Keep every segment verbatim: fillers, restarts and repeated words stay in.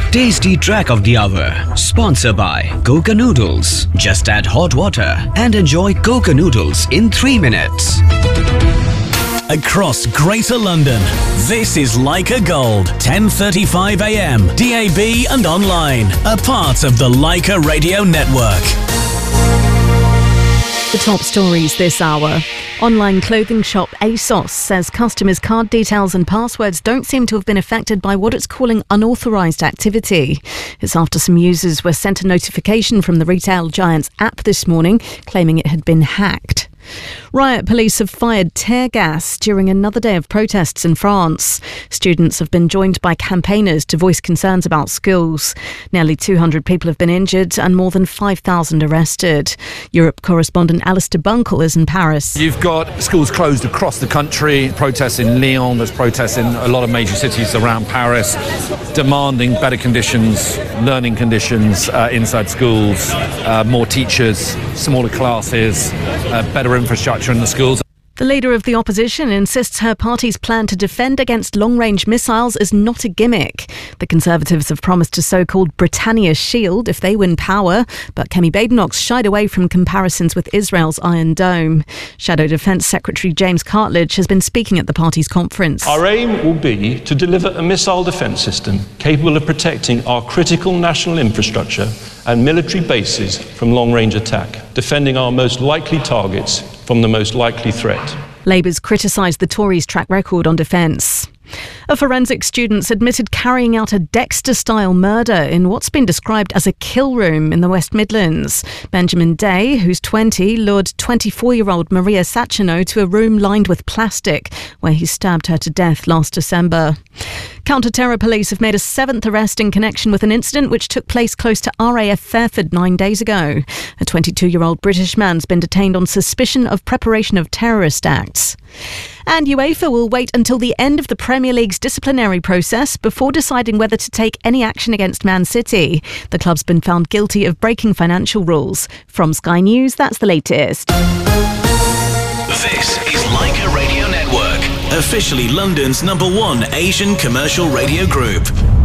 Tasty Track of the Hour, sponsored by Coca Noodles. Just add hot water and enjoy Coca Noodles in three minutes. Across Greater London, this is Leica Gold, ten thirty-five a m, D A B and online, a part of the Leica Radio Network. The top stories this hour. Online clothing shop ASOS says customers' card details and passwords don't seem to have been affected by what it's calling unauthorised activity. It's after some users were sent a notification from the retail giant's app this morning claiming it had been hacked. Riot police have fired tear gas during another day of protests in France. Students have been joined by campaigners to voice concerns about schools. Nearly two hundred people have been injured and more than five thousand arrested. Europe correspondent Alistair Bunkle is in Paris. You've got schools closed across the country, protests in Lyon, there's protests in a lot of major cities around Paris, demanding better conditions, learning conditions uh, inside schools, uh, more teachers, smaller classes, uh, better infrastructure in the schools. The leader of the opposition insists her party's plan to defend against long-range missiles is not a gimmick. The Conservatives have promised a so-called Britannia shield if they win power, but Kemi Badenoch shied away from comparisons with Israel's Iron Dome. Shadow Defence Secretary James Cartledge has been speaking at the party's conference. Our aim will be to deliver a missile defence system capable of protecting our critical national infrastructure and military bases from long-range attack, defending our most likely targets from the most likely threat. Labour's criticised the Tories' track record on defence. A forensic student's admitted carrying out a Dexter-style murder in what's been described as a kill room in the West Midlands. Benjamin Day, who's twenty, lured twenty-four-year-old Maria Sacchino to a room lined with plastic, where he stabbed her to death last December. Counter-terror police have made a seventh arrest in connection with an incident which took place close to R A F Fairford nine days ago. A twenty-two-year-old British man's been detained on suspicion of preparation of terrorist acts. And UEFA will wait until the end of the Premier League's disciplinary process before deciding whether to take any action against Man City. The club's been found guilty of breaking financial rules. From Sky News, that's the latest. This is Leica Radio Network, officially London's number one Asian commercial radio group.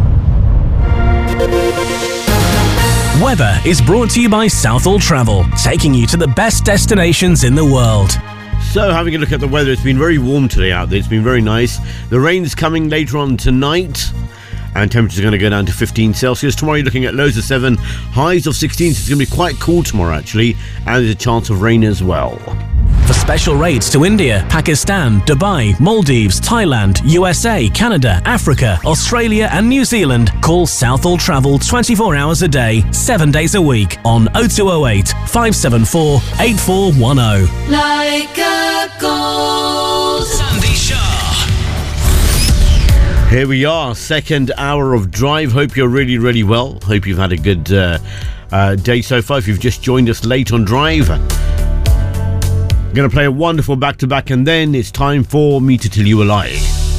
Weather is brought to you by Southall Travel, taking you to the best destinations in the world. So, having a look at the weather, it's been very warm today out there. It's been very nice. The rain's coming later on tonight, and temperatures are going to go down to fifteen Celsius. Tomorrow, you're looking at lows of seven, highs of sixteen. So it's going to be quite cool tomorrow, actually, and there's a chance of rain as well. For special rates to India, Pakistan, Dubai, Maldives, Thailand, U S A, Canada, Africa, Australia and New Zealand, call Southall Travel twenty-four hours a day, seven days a week on oh two oh eight, five seven four, eight four one oh. Leica Gold. Sandy Shah. Here we are, second hour of drive. Hope you're really, really well. Hope you've had a good uh, uh, day so far. If you've just joined us late on drive, going to play a wonderful back-to-back, and then it's time for me to tell you a lie.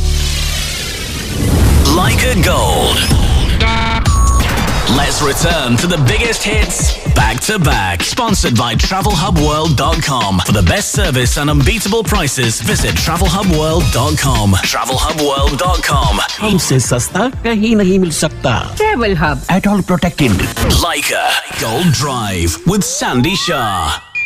Leica Gold. Let's return to the biggest hits back-to-back. Sponsored by travel hub world dot com. For the best service and unbeatable prices, visit travel hub world dot com. travel hub world dot com. हमसे सस्ता कहीं नहीं मिल सकता. Travel Hub. At all protected. Leica Gold Drive with Sandy Shah.